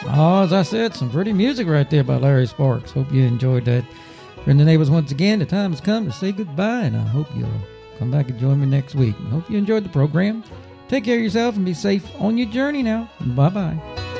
Oh, as I said, some pretty music right there by Larry Sparks. Hope you enjoyed that. Friends and neighbors, once again, the time has come to say goodbye, and I hope you'll come back and join me next week. I hope you enjoyed the program. Take care of yourself and be safe on your journey now. Bye-bye.